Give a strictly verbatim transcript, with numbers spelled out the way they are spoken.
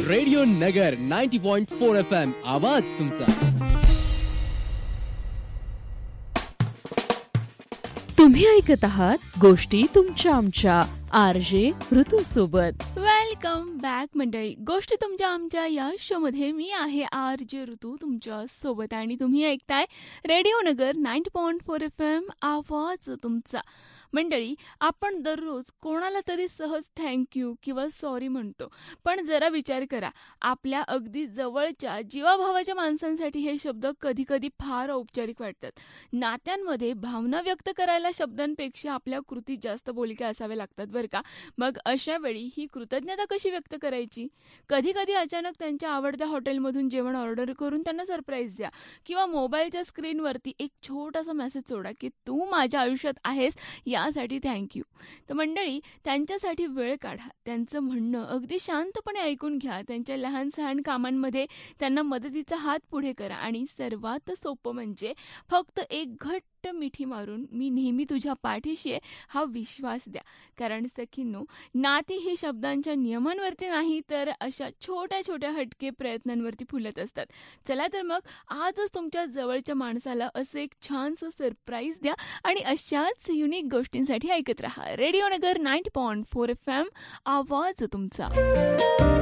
Radio नगर ninety point four F M आवाज तुमचा. तुम्ही ऐकत आहात गोष्टी तुमच्या आमच्या आर जे ऋतू सोबत. वेलकम बॅक मंडळी. गोष्टी तुमच्या आमच्या या शो मध्ये मी आहे आर जे ऋतू तुमच्या सोबत आणि तुम्ही ऐकताय रेडिओ नगर ninety point four F M आवाज तुमचा. मंडळी, आपण दररोज कोणाला तरी सहज थँक्यू किंवा सॉरी म्हणतो, पण जरा विचार करा, आपल्या अगदी जवळच्या जीवाभावाच्या माणसांसाठी हे शब्द कधी कधी फार औपचारिक वाटतात. नात्यांमध्ये भावना व्यक्त करायला शब्दांपेक्षा आपल्या कृती जास्त बोलक्या असाव्या लागतात बरं का. मग अशा वेळी ही कृतज्ञता कशी व्यक्त करायची? कधी कधी अचानक त्यांच्या आवडत्या हॉटेलमधून जेवण ऑर्डर करून त्यांना सरप्राईज द्या, किंवा मोबाईलच्या स्क्रीनवरती एक छोटासा मेसेज सोडा की तू माझ्या आयुष्यात आहेस, यासाठी थँक्यू. तर मंडळी, त्यांच्यासाठी वेळ काढा, त्यांचं म्हणणं अगदी शांतपणे ऐकून घ्या, त्यांच्या लहान सहान कामांमध्ये त्यांना मदतीचा हात पुढे करा आणि सर्वात सोपं म्हणजे फक्त एक घट्ट मिठी मारून मी नेहमी तुझ्या पाठीशी आहे हा विश्वास द्या. कारण सखींनो, नाती ही शब्दांच्या नियमांवरती नाही तर अशा छोट्या छोट्या हटके प्रयत्नांवरती फुलत असतात. चला तर मग आजच तुमच्या जवळच्या माणसाला असं एक छानसं सरप्राईज द्या आणि अशाच युनिक गोष्टींसाठी ऐकत राहा रेडिओ नगर ninety point four F M आवाज तुमचा.